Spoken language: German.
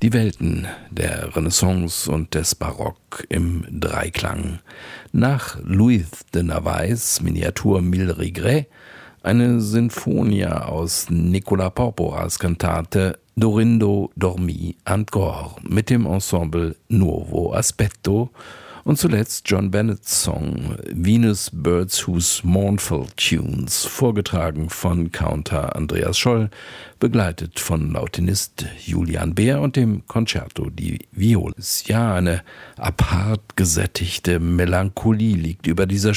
Die Welten der Renaissance und des Barock im Dreiklang. Nach Louis de Navais Miniatur Mille Regrets eine Sinfonia aus Nicolas Porporas Kantate Dorindo dormi ancora mit dem Ensemble Nuovo Aspetto und zuletzt John Bennetts Song Venus Birds Whose Mournful Tunes, vorgetragen von Counter Andreas Scholl, begleitet von Lautenist Julian Beer und dem Concerto di Viola. Ja, eine apart gesättigte Melancholie liegt über dieser